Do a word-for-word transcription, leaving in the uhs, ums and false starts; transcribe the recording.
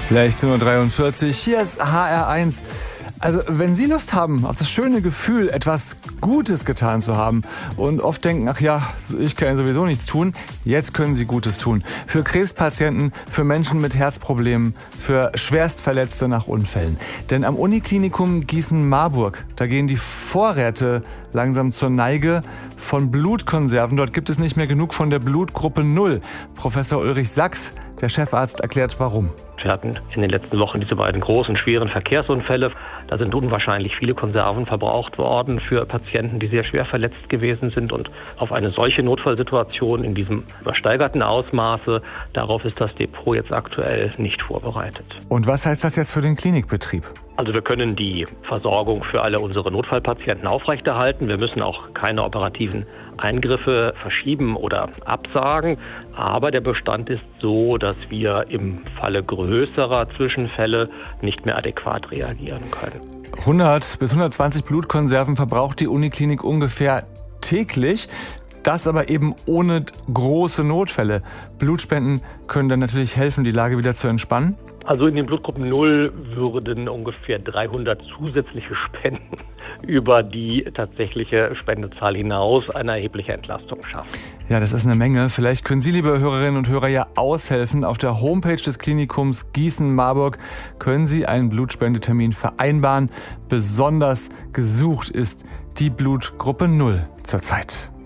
sechzehn Uhr dreiundvierzig, hier ist H R eins. Also wenn Sie Lust haben auf das schöne Gefühl, etwas Gutes getan zu haben und oft denken, ach ja, ich kann sowieso nichts tun, jetzt können Sie Gutes tun. Für Krebspatienten, für Menschen mit Herzproblemen, für Schwerstverletzte nach Unfällen. Denn am Uniklinikum Gießen-Marburg, da gehen die Vorräte langsam zur Neige von Blutkonserven. Dort gibt es nicht mehr genug von der Blutgruppe null. Professor Ulrich Sachs, der Chefarzt, erklärt warum. Wir hatten in den letzten Wochen diese beiden großen, schweren Verkehrsunfälle. Da sind unwahrscheinlich viele Konserven verbraucht worden für Patienten, die sehr schwer verletzt gewesen sind. Und auf eine solche Notfallsituation in diesem übersteigerten Ausmaße, darauf ist das Depot jetzt aktuell nicht vorbereitet. Und was heißt das jetzt für den Klinikbetrieb? Also wir können die Versorgung für alle unsere Notfallpatienten aufrechterhalten. Wir müssen auch keine operativen Eingriffe verschieben oder absagen. Aber der Bestand ist so, dass wir im Falle größerer Zwischenfälle nicht mehr adäquat reagieren können. hundert bis hundertzwanzig Blutkonserven verbraucht die Uniklinik ungefähr täglich. Das aber eben ohne große Notfälle. Blutspenden können dann natürlich helfen, die Lage wieder zu entspannen. Also in den Blutgruppen null würden ungefähr dreihundert zusätzliche Spenden über die tatsächliche Spendezahl hinaus eine erhebliche Entlastung schaffen. Ja, das ist eine Menge. Vielleicht können Sie, liebe Hörerinnen und Hörer, ja aushelfen. Auf der Homepage des Klinikums Gießen-Marburg können Sie einen Blutspendetermin vereinbaren. Besonders gesucht ist die Blutgruppe null zurzeit.